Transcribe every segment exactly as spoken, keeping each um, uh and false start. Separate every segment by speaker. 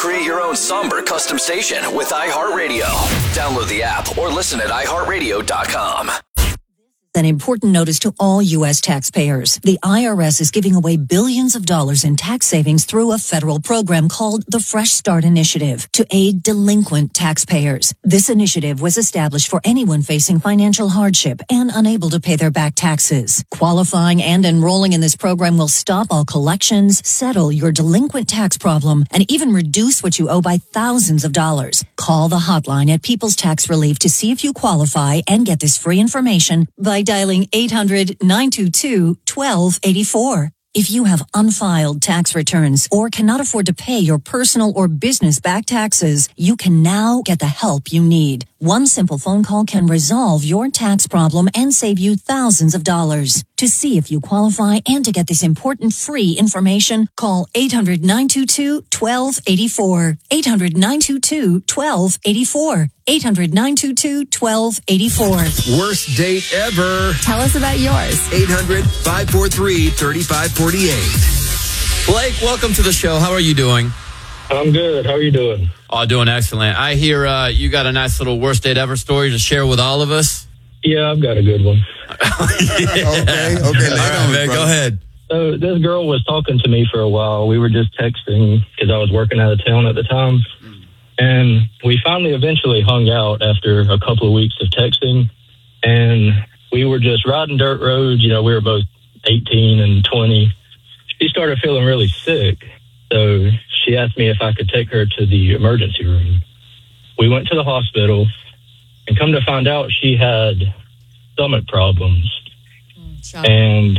Speaker 1: Create your own somber custom station with iHeartRadio. Download the app or listen at i heart radio dot com.
Speaker 2: An important notice to all U S taxpayers. The I R S is giving away billions of dollars in tax savings through a federal program called the Fresh Start Initiative to aid delinquent taxpayers. This initiative was established for anyone facing financial hardship and unable to pay their back taxes. Qualifying and enrolling in this program will stop all collections, settle your delinquent tax problem, and even reduce what you owe by thousands of dollars. Call the hotline at People's Tax Relief to see if you qualify and get this free information by dialing eight hundred, nine two two, one two eight four. If you have unfiled tax returns or cannot afford to pay your personal or business back taxes, you can now get the help you need. One simple phone call can resolve your tax problem and save you thousands of dollars. To see if you qualify and to get this important free information, call eight hundred, nine two two, one two eight four. eight hundred, nine two two, one two eight four. eight hundred, nine two two, one two eight four.
Speaker 3: Worst date ever.
Speaker 4: Tell us about yours.
Speaker 3: eight hundred, five four three, three five four eight.
Speaker 5: Blake, welcome to the show. How are you doing?
Speaker 6: I'm good. How are you doing?
Speaker 5: Oh, doing excellent. I hear uh, you got a nice little worst date ever story to share with all of us.
Speaker 6: Yeah, I've got a good one.
Speaker 3: Okay, okay.
Speaker 5: All right, man, go ahead.
Speaker 6: So this girl was talking to me for a while. We were just texting because I was working out of town at the time. And we finally eventually hung out after a couple of weeks of texting. And we were just riding dirt roads. You know, we were both eighteen and twenty. She started feeling really sick. So she asked me if I could take her to the emergency room. We went to the hospital, and come to find out she had stomach problems. Mm, and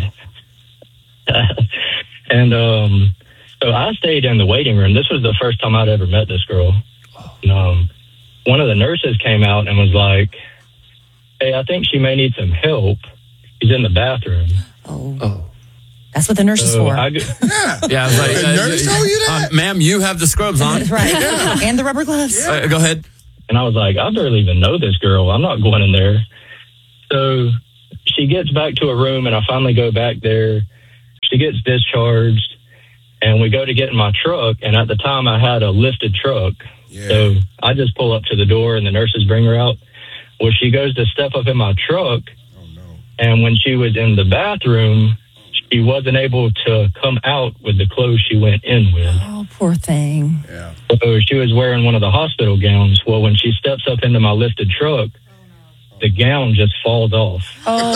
Speaker 6: and um, so I stayed in the waiting room. This was the first time I'd ever met this girl. And, um, one of the nurses came out and was like, hey, I think she may need some help. She's in the bathroom.
Speaker 2: Oh. oh. That's what the nurse is
Speaker 6: so
Speaker 2: for.
Speaker 6: I,
Speaker 3: Yeah.
Speaker 5: Yeah, I was like,
Speaker 3: the
Speaker 5: uh,
Speaker 3: nurse told you that?
Speaker 5: Uh, ma'am, you have the scrubs on.
Speaker 2: Right. Yeah. And the rubber gloves.
Speaker 5: Yeah. Uh, go ahead.
Speaker 6: And I was like, I barely even know this girl. I'm not going in there. So she gets back to her room, and I finally go back there. She gets discharged, and we go to get in my truck. And at the time, I had a lifted truck.
Speaker 3: Yeah.
Speaker 6: So I just pull up to the door, and the nurses bring her out. Well, she goes to step up in my truck,
Speaker 3: oh, no.
Speaker 6: and when she was in the bathroom, she wasn't able to come out with the clothes she went in with.
Speaker 2: Oh, poor thing.
Speaker 3: Yeah.
Speaker 6: So she was wearing one of the hospital gowns. Well, when she steps up into my lifted truck, the gown just falls off.
Speaker 2: Oh,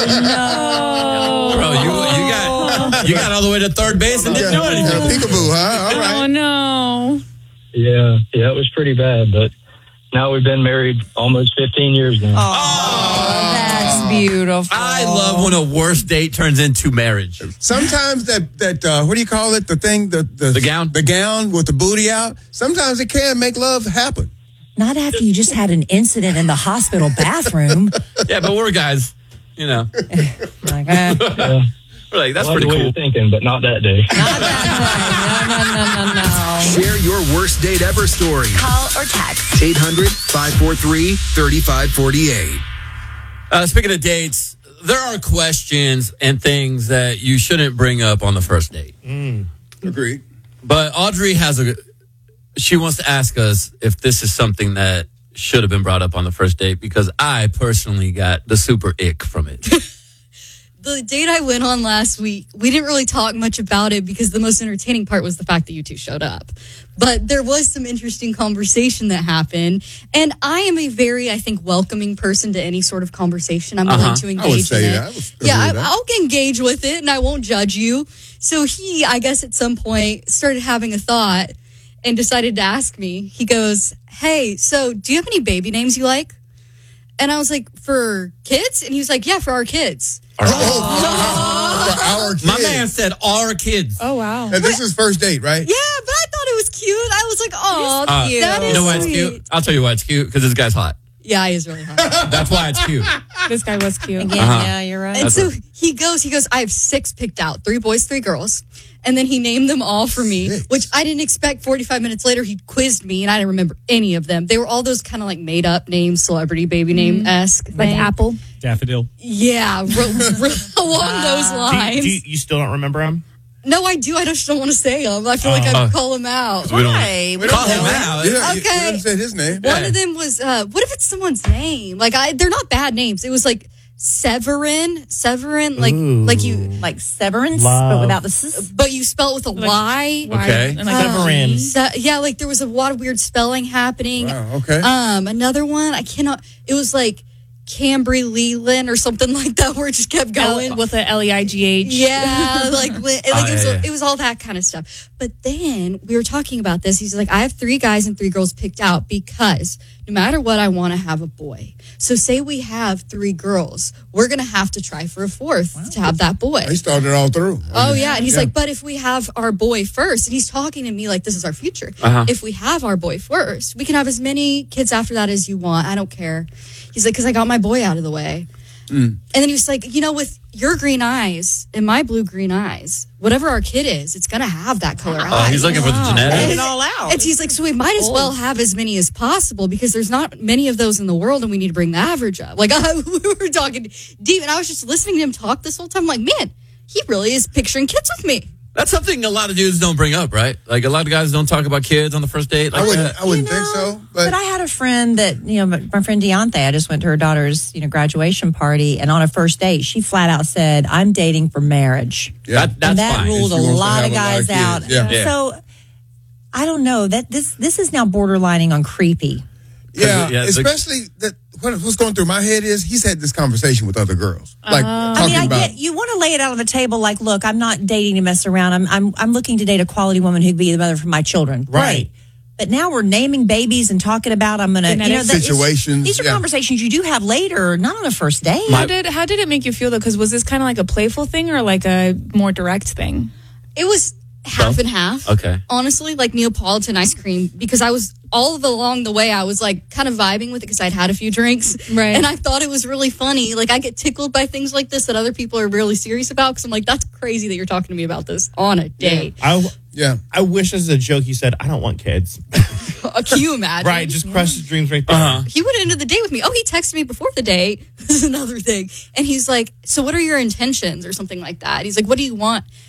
Speaker 2: no.
Speaker 5: Bro, you, you, got, you got all the way to third base and didn't do
Speaker 3: Yeah,
Speaker 5: anything.
Speaker 3: peekaboo, huh? All right.
Speaker 4: Oh, no.
Speaker 6: Yeah, yeah, it was pretty bad, but now we've been married almost fifteen years now.
Speaker 4: Oh, that's beautiful.
Speaker 5: I love when a worst date turns into marriage.
Speaker 3: Sometimes that, that uh, what do you call it? The thing, the, the,
Speaker 5: The gown?
Speaker 3: The gown with the booty out. Sometimes it can make love happen.
Speaker 2: Not after you just had an incident in the hospital bathroom.
Speaker 5: Yeah, but we're guys, you know.
Speaker 2: Like, uh,
Speaker 6: Yeah.
Speaker 5: We're like, that's
Speaker 6: I like
Speaker 5: pretty
Speaker 6: the way
Speaker 5: cool.
Speaker 6: you're thinking, but not that day.
Speaker 4: Not that way. No, no, no, no, no.
Speaker 3: Share your worst date ever story.
Speaker 4: Call or text.
Speaker 3: eight hundred, five four three, three five four eight.
Speaker 5: Uh, speaking of dates, there are questions and things that you shouldn't bring up on the first date.
Speaker 3: Mm. Agreed.
Speaker 5: But Audrey has a, she wants to ask us if this is something that should have been brought up on the first date, because I personally got the super ick from it.
Speaker 7: The date I went on last week, we didn't really talk much about it because the most entertaining part was the fact that you two showed up. But there was some interesting conversation that happened. And I am a very, I think, welcoming person to any sort of conversation. I'm willing
Speaker 5: Uh-huh.
Speaker 7: to
Speaker 3: I would
Speaker 7: engage
Speaker 3: say
Speaker 7: in
Speaker 3: that. I
Speaker 7: it.
Speaker 3: would
Speaker 7: Yeah,
Speaker 3: agree
Speaker 7: I,
Speaker 3: with that.
Speaker 7: I'll engage with it and I won't judge you. So he, I guess at some point, started having a thought and decided to ask me. He goes, hey, so do you have any baby names you like? And I was like, for kids? And he was like, yeah, for our kids.
Speaker 3: Oh, for our kids.
Speaker 5: My man said our kids.
Speaker 4: Oh, wow.
Speaker 3: And this is first date, right?
Speaker 7: Yeah, but I thought it was cute. I was like, oh,
Speaker 5: Uh,
Speaker 7: that is
Speaker 5: you know why it's
Speaker 7: sweet.
Speaker 5: cute? I'll tell you why it's cute, because this guy's hot.
Speaker 7: Yeah, he is really hot.
Speaker 5: That's why it's cute.
Speaker 4: This guy was cute.
Speaker 2: again,
Speaker 5: Uh-huh.
Speaker 2: yeah, you're right.
Speaker 7: And so he goes, he goes, I have six picked out, three boys, three girls. And then he named them all for me,
Speaker 3: Six.
Speaker 7: which I didn't expect. forty-five minutes later, he quizzed me, and I didn't remember any of them. They were all those kind of like made-up names, celebrity baby name-esque.
Speaker 4: Like
Speaker 7: thing.
Speaker 4: Apple.
Speaker 8: Daffodil.
Speaker 7: Yeah, ro- ro- along those
Speaker 8: Do you,
Speaker 7: lines.
Speaker 8: do you, you still don't remember him?
Speaker 7: No, I do. I just don't want to say them. I feel like I call them out.
Speaker 5: We don't
Speaker 4: Why? We
Speaker 5: call
Speaker 4: don't
Speaker 5: him
Speaker 4: know.
Speaker 5: out.
Speaker 3: Yeah, you-
Speaker 7: Okay.
Speaker 3: You didn't say his name.
Speaker 7: One of them was, uh, what if it's someone's name? Like, I, they're not bad names. It was like Severin, Severin, like, like you,
Speaker 4: Like severance,
Speaker 8: Love.
Speaker 4: but without the s.
Speaker 7: but you spell it with a Y.
Speaker 5: Okay.
Speaker 8: And like Severin.
Speaker 7: Se- yeah, like there was a lot of weird spelling happening.
Speaker 3: Wow, okay.
Speaker 7: Um, another one, I cannot, it was like Cambry Leland or something like that where it just kept going.
Speaker 4: L- with a L E I G H.
Speaker 7: Yeah, like, li- like
Speaker 5: Oh,
Speaker 7: it, was,
Speaker 5: yeah, yeah.
Speaker 7: it was all that kind of stuff. But then we were talking about this. He's like, I have three guys and three girls picked out because no matter what, I want to have a boy. So say we have three girls, we're going to have to try for a fourth to have that boy.
Speaker 3: He started all through.
Speaker 7: Oh, yeah. And he's
Speaker 3: Yeah.
Speaker 7: like, but if we have our boy first, and he's talking to me like this is our future.
Speaker 5: Uh-huh.
Speaker 7: If we have our boy first, we can have as many kids after that as you want. I don't care. He's like, because I got my boy out of the way.
Speaker 3: Mm.
Speaker 7: And then he was like, you know, with your green eyes and my blue green eyes, whatever our kid is, it's going to have that color
Speaker 5: Oh,
Speaker 7: eye.
Speaker 5: he's looking for the
Speaker 4: Let
Speaker 5: genetics.
Speaker 4: it all out.
Speaker 7: And he's like, so we might as well have as many as possible because there's not many of those in the world and we need to bring the average up. Like, I, we were talking deep and I was just listening to him talk this whole time. I'm like, man, he really is picturing kids with me.
Speaker 5: That's something a lot of dudes don't bring up, right? Like a lot of guys don't talk about kids on the first date. Like
Speaker 3: I wouldn't.
Speaker 5: that.
Speaker 3: I wouldn't
Speaker 4: You know,
Speaker 3: think so.
Speaker 4: But,
Speaker 3: But,
Speaker 4: I had a friend that, you know, my my friend Deontay, I just went to her daughter's, you know, graduation party, and on a first date, she flat out said, I'm dating for marriage.
Speaker 3: yeah.
Speaker 5: That, that's
Speaker 4: and that
Speaker 5: fine.
Speaker 4: ruled
Speaker 3: She
Speaker 4: a
Speaker 3: wants to
Speaker 4: lot
Speaker 3: have
Speaker 4: of
Speaker 3: a lot of
Speaker 4: guys
Speaker 3: kids.
Speaker 4: out.
Speaker 3: Yeah.
Speaker 5: Yeah.
Speaker 4: So I don't know. That this this is now borderlining on creepy.
Speaker 3: yeah,
Speaker 5: yeah, the-
Speaker 3: especially that. What, what's going through my head is he's had this conversation with other girls, like
Speaker 4: I
Speaker 3: talking
Speaker 4: mean, I
Speaker 3: about.
Speaker 4: get you want to lay it out on the table. Like, look, I'm not dating to mess around. I'm I'm I'm looking to date a quality woman who'd be the mother for my children.
Speaker 3: Right.
Speaker 4: Great. But now we're naming babies and talking about I'm gonna you know,
Speaker 8: Genetics.
Speaker 4: that is-
Speaker 3: Situations,
Speaker 4: These are
Speaker 3: yeah.
Speaker 4: conversations you do have later, not on a first date.
Speaker 5: My-
Speaker 9: How did how did it make you feel though? Because was this kind of like a playful thing or like a more direct thing?
Speaker 7: It was half
Speaker 5: Both?
Speaker 7: and half.
Speaker 5: Okay.
Speaker 7: Honestly, like Neapolitan ice cream because I was all of along the way I was like kind of vibing with it because I'd had a few drinks.
Speaker 9: Right.
Speaker 7: And I thought it was really funny. Like I get tickled by things like this that other people are really serious about because I'm like, that's crazy that you're talking to me about this on a date.
Speaker 8: I,
Speaker 3: yeah,
Speaker 8: I wish as a joke you said, I don't want kids.
Speaker 7: Uh, Can you imagine?
Speaker 8: Right, just crush his dreams right there.
Speaker 5: Uh-huh.
Speaker 7: He went into the date with me. Oh, he texted me before the date. This is another thing. And he's like, so what are your intentions or something like that? He's like, what do you want